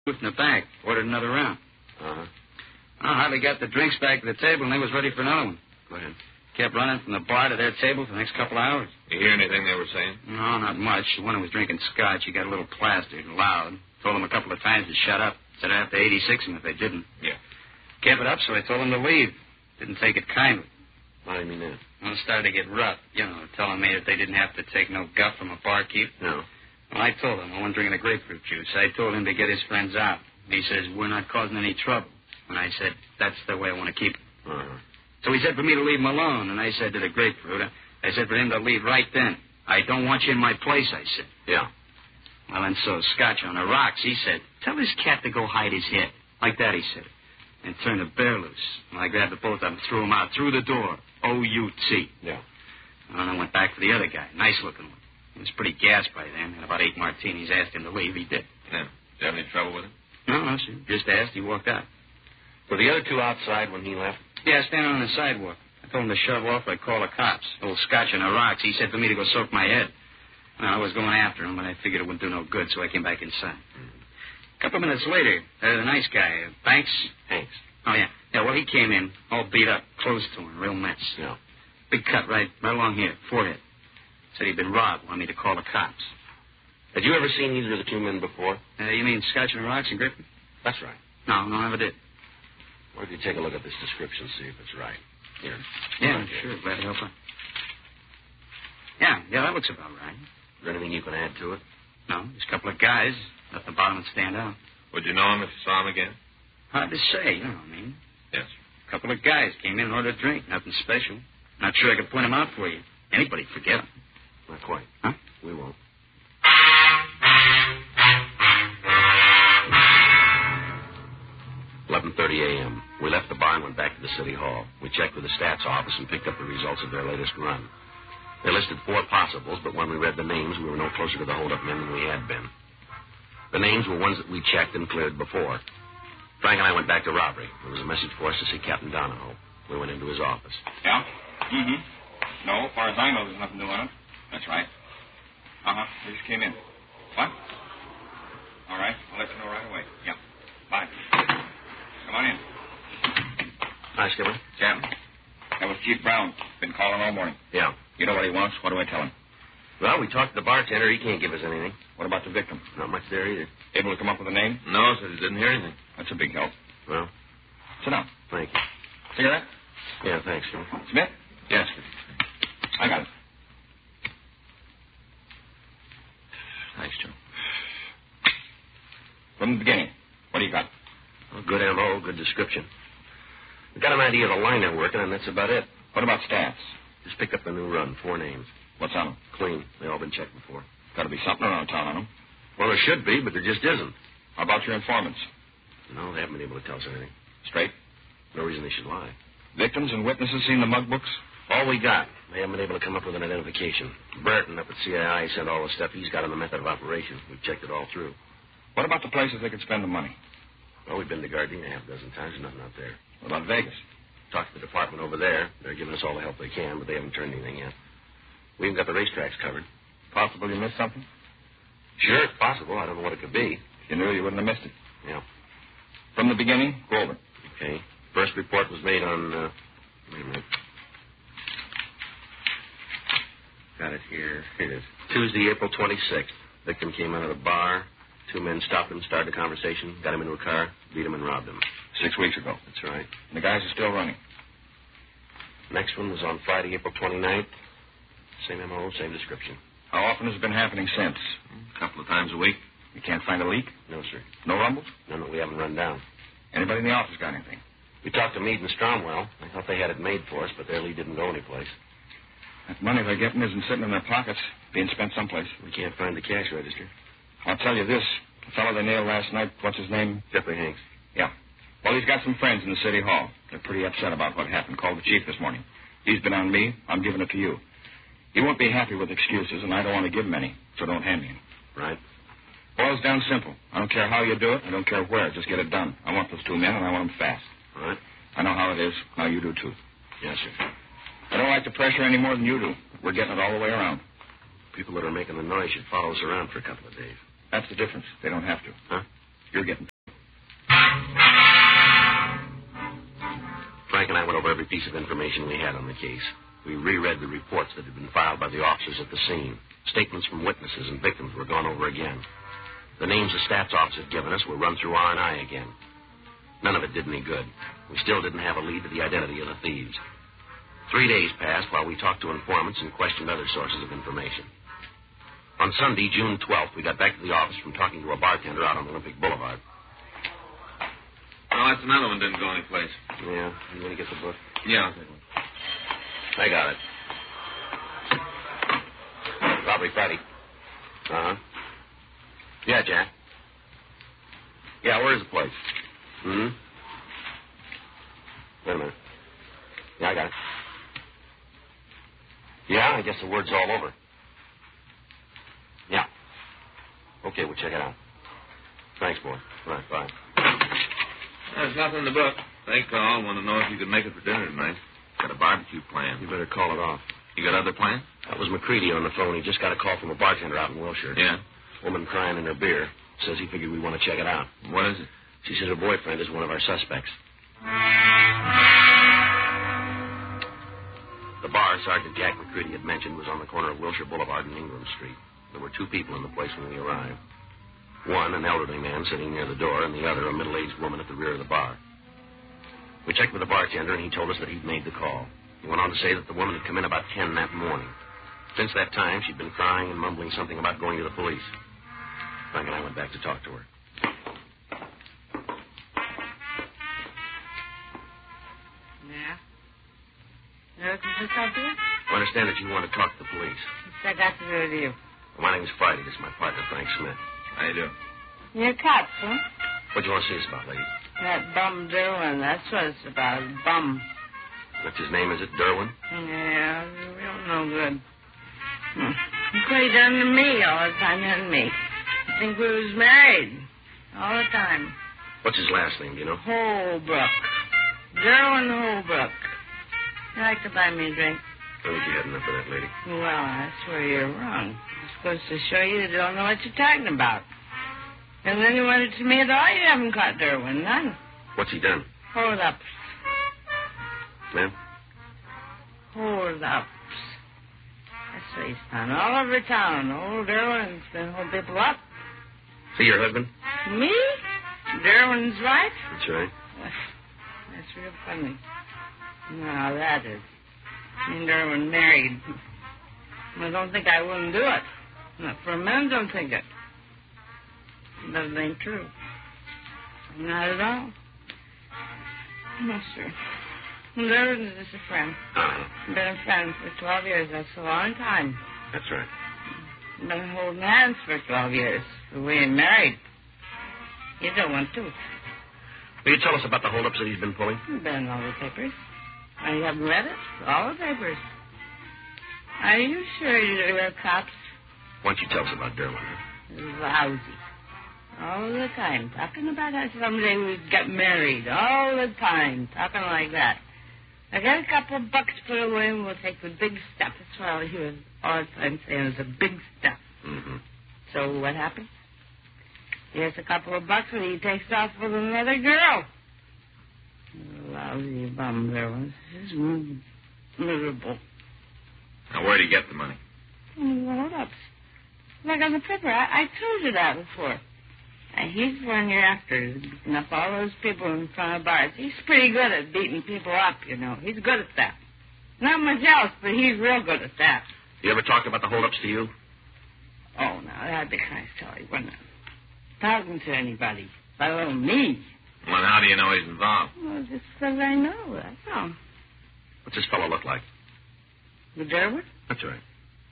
in the back. Ordered another round. Uh-huh. I hardly got the drinks back to the table, and they was ready for another one. Go ahead. Kept running from the bar to their table for the next couple of hours. You hear anything they were saying? No, not much. The one who was drinking scotch, he got a little plastered, loud. Told him a couple of times to shut up. Said I'd have to 86 him if they didn't. Yeah. Kept it up, so I told him to leave. Didn't take it kindly. Why do you mean that? Well, it started to get rough, telling me that they didn't have to take no guff from a barkeep. No. Well, I told him I wasn't drinking the grapefruit juice. I told him to get his friends out. He says, we're not causing any trouble. And I said, that's the way I want to keep it. Uh-huh. So he said for me to leave him alone, and I said to the grapefruit, I said for him to leave right then. I don't want you in my place, I said. Yeah. Well, and so Scotch on the rocks, he said, tell this cat to go hide his head. Like that, he said. And turned the bear loose. Well, I grabbed the both of them, threw them out through the door. O-U-T. Yeah. And I went back for the other guy, nice-looking one. He was pretty gassed by then. Had about 8 martinis. Asked him to leave. He did. Yeah. Did you have any trouble with him? No, sir. Just asked. He walked out. Were the other two outside when he left? Yeah, standing on the sidewalk. I told him to shove off or I'd call the cops. Old Scotch on the rocks. He said for me to go soak my head. Well, I was going after him, but I figured it wouldn't do no good, so I came back inside. A couple of minutes later, the nice guy, Banks. Hanks. Oh, yeah. Yeah, well, he came in, all beat up, clothes torn, real mess. Yeah. Big cut right along here, forehead. Said he'd been robbed, wanted me to call the cops. Had you ever seen either of the two men before? You mean Scotch and Rocks and Griffin? That's right. No, never did. Why don't you take a look at this description, see if it's right. Here. Yeah, sure. Glad to help out. Yeah, that looks about right. Is there anything you can add to it? No, just a couple of guys. At the bottom would stand out. Would you know him if you saw him again? Hard to say, you know what I mean. Yes. A couple of guys came in and ordered a drink. Nothing special. Not sure I could point them out for you. Anybody'd forget them. Not quite. Huh? We won't. $11:30 a.m. We left the bar and went back to the city hall. We checked with the stats office and picked up the results of their latest run. They listed 4 possibles, but when we read the names, we were no closer to the hold-up men than we had been. The names were ones that we checked and cleared before. Frank and I went back to robbery. There was a message for us to see Captain Donahoe. We went into his office. Yeah? Mm-hmm. No, as far as I know, there's nothing new on it. That's right. Uh-huh. We just came in. What? All right. I'll let you know right away. Yeah. Bye. Come on in. Hi, Skipper. Jim. That was Chief Brown. Been calling all morning. Yeah. You know what he wants? What do I tell him? Well, we talked to the bartender. He can't give us anything. What about the victim? Not much there either. Able to come up with a name? No, said he didn't hear anything. That's a big help. Well, Sit down. thank you. Cigarette? Yeah, thanks, Skipper. Smith? Yes. I got it. Thanks, Joe. From the beginning. What do you got? Well, good M.O., good description. We've got an idea of the line they're working, and that's about it. What about stats? Just picked up the new run, 4 names. What's on them? Clean. They all been checked before. Got to be something around town on them. Well, there should be, but there just isn't. How about your informants? No, they haven't been able to tell us anything. Straight? No reason they should lie. Victims and witnesses seen the mug books? All we got. They haven't been able to come up with an identification. Burton up at CII sent all the stuff he's got on the method of operation. We've checked it all through. What about the places they could spend the money? Well, we've been to Gardena half a dozen times. There's nothing out there. What about Vegas? Talked to the department over there. They're giving us all the help they can, but they haven't turned anything yet. We even got the racetracks covered. Possible you missed something? Sure, it's possible. I don't know what it could be. If you knew, you wouldn't have missed it. Yeah. From the beginning, go over it. Okay. First report was made on, wait a minute. Got it here. Here it is. Tuesday, April 26th. Victim came out of the bar. 2 men stopped him, started a conversation, got him into a car, beat him, and robbed him. 6 weeks ago. That's right. And the guys are still running. Next one was on Friday, April 29th. Same M.O., same description. How often has it been happening since? A couple of times a week. You can't find a leak? No, sir. No rumbles? No, we haven't run down. Anybody in the office got anything? We talked to Meade and Stromwell. I thought they had it made for us, but their lead didn't go anyplace. That money they're getting isn't sitting in their pockets, being spent someplace. We can't find the cash register. I'll tell you this. The fellow they nailed last night, what's his name? Jeffrey Hanks. Yeah. Well, he's got some friends in the city hall. They're pretty upset about what happened. Called the chief this morning. He's been on me. I'm giving it to you. He won't be happy with excuses, and I don't want to give him any, so don't hand me any. Right. Boils down simple. I don't care how you do it. I don't care where. Just get it done. I want those 2 men, and I want them fast. All right. I know how it is. Now you do, too. Yes, sir. I don't like the pressure any more than you do. We're getting it all the way around. People that are making the noise should follow us around for a couple of days. That's the difference. They don't have to. Huh? You're getting went over every piece of information we had on the case. We reread the reports that had been filed by the officers at the scene. Statements from witnesses and victims were gone over again. The names the stats office had given us were run through R&I again. None of it did any good. We still didn't have a lead to the identity of the thieves. 3 days passed while we talked to informants and questioned other sources of information. On Sunday, June 12th, we got back to the office from talking to a bartender out on Olympic Boulevard. Oh, that's another one didn't go anyplace. Yeah, you want to get the book? Yeah, I'll take one. I got it. Robbery Friday. Uh-huh. Yeah, Jack. Yeah, where's the place? Hmm? Wait a minute. Yeah, I got it. Yeah, I guess the word's all over. Yeah. Okay, we'll check it out. Thanks, boy. All right, bye. There's nothing in the book. They called, want to know if you could make it for dinner tonight. Got a barbecue plan. You better call it off. You got other plans? That was McCready on the phone. He just got a call from a bartender out in Wilshire. Yeah. Woman crying in her beer. Says he figured we want to check it out. What is it? She says her boyfriend is one of our suspects. The bar Sergeant Jack McCready had mentioned was on the corner of Wilshire Boulevard and Ingram Street. There were 2 people in the place when we arrived. One, an elderly man sitting near the door, and the other, a middle-aged woman at the rear of the bar. We checked with the bartender, and he told us that he'd made the call. He went on to say that the woman had come in about 10 that morning. Since that time, she'd been crying and mumbling something about going to the police. Frank and I went back to talk to her. Yeah? You looking for something? I understand that you want to talk to the police. What's that got to do with you? Well, my name's Friday. This is my partner, Frank Smith. How you doing? You're cops, huh? What do you want to see us about, lady? That bum Derwin, that's what it's about. Bum. What's his name, is it? Derwin? Yeah, real no good. Look what he done to me all the time, didn't me? I think we was married all the time. What's his last name, do you know? Holbrook. Derwin Holbrook. You like to buy me a drink? I think you had enough of that, lady. Well, that's where you're wrong. I'm supposed to show you don't know what you're talking about. And then you wanted to me at all, you haven't caught Derwin. None. What's he done? Hold up. Ma'am? Hold up. That's what he's done. All over town. Old Derwin's been holding people up. See your husband? Me? Derwin's wife? That's right. That's real funny. No, that is. Me and Derwin married. I don't think I wouldn't do it. Not for a minute, don't think it. But it ain't true. Not at all. No, sir. Derwin is just a friend. Uh-huh. Been a friend for 12 years. That's a long time. That's right. Been holding hands for 12 years. But we ain't married. You don't want to. Will you tell us about the holdups that he's been pulling? You've been in all the papers. Oh, you haven't read it? All the papers. Are you sure you're cops? Why don't you tell us about Derwin? Huh? Lousy. All the time. Talking about how someday we'd get married. All the time. Talking like that. I got a couple of bucks put away and we'll take the big stuff. That's what he was all the time saying. It was a big stuff. Mm-hmm. So what happens? He has a couple of bucks and he takes off with another girl. Lousy bum there was. He's miserable. Now, where'd he get the money? Hold up. Like on the paper. I told you that before. He's the one you're after. Beating up all those people in front of bars. He's pretty good at beating people up, you know. He's good at that. Not much else, but he's real good at that. You ever talked about the holdups to you? Oh, now, that'd be kind of silly, wouldn't it? Talking to anybody, let alone me. Well, how do you know he's involved? Well, just because I know, that's all. What's this fellow look like? The Derwin? That's right.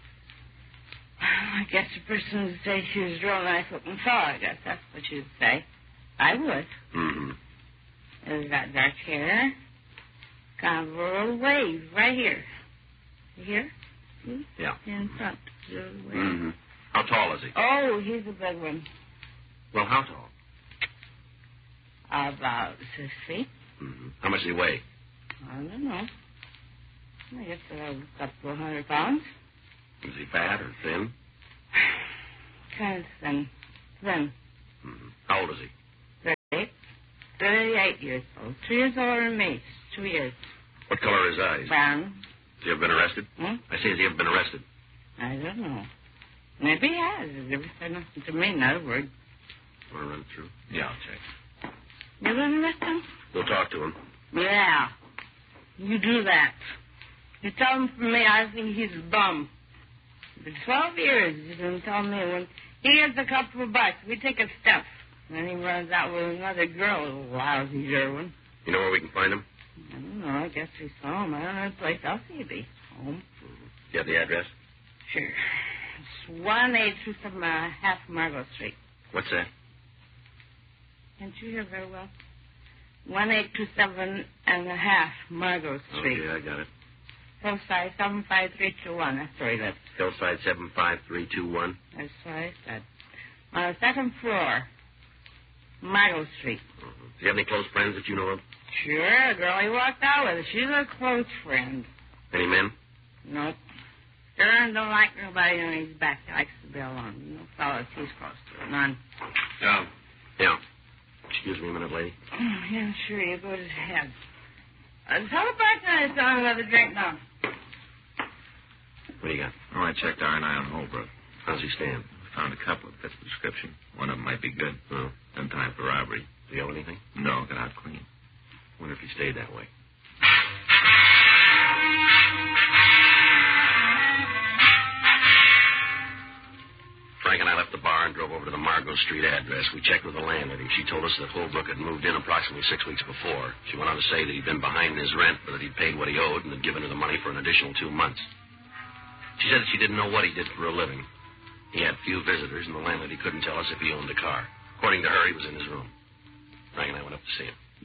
I guess the person would say she was a real nice-looking fellow. I guess that's what you'd say. I would. Mm-hmm. He's got dark hair. Kind of a little wave right here. You hear? See? Yeah. In front. Little wave. Mm-hmm. How tall is he? Oh, he's a big one. Well, how tall? About 6 feet. Mm-hmm. How much does he weigh? I don't know. I guess a couple of 100 pounds. Is he fat or thin? Kind of thin. Thin. Mm-hmm. How old is he? 38. 38 years old. 2 years older than me. 2 years. What color are his eyes? Brown. Has he ever been arrested? I say, has he ever been arrested? I don't know. Maybe he has. He's never said nothing to me, not a word. Want to run it through? Yeah, I'll check. You gonna arrest him? Go talk to him. Yeah. You do that. You tell him from me I think he's a bum. For 12 years, you didn't tell me when he gets a couple of bucks, we take a step. Then he runs out with another girl, lousy Irwin. You know where we can find him? I don't know. I guess he's home. I don't know the place else he'd be. Home. Do you have the address? Sure. It's 1827 half Margot Street. What's that? Can't you hear very well? 1827 and a half Margot Street. Okay, I got it. Hillside 75321. That's where he lives. Hillside 75321. That's what I said. On the second floor, Margot Street. Do you have any close friends that you know of? Sure, the girl he walked out with. She's a close friend. Any men? Nope. Stern don't like nobody on his back. He likes to be alone. No fellas he's close to. None. John. Yeah. Excuse me a minute, lady. Oh, yeah, sure. You go to ahead. Tell the bartender to have another drink now. What do you got? Oh, I checked R&I on Holbrook. How's he stand? Found a couple that fits the description. One of them might be good. Oh. In time for robbery. Do you owe anything? No, got out clean. Wonder if he stayed that way. Frank and I left the bar and drove over to the Margot Street address. We checked with the landlady. She told us that Holbrook had moved in approximately 6 weeks before. She went on to say that he'd been behind in his rent, but that he'd paid what he owed and had given her the money for an additional 2 months. She said that she didn't know what he did for a living. He had few visitors, and the landlady couldn't tell us if he owned a car. According to her, he was in his room. Frank and I went up to see him.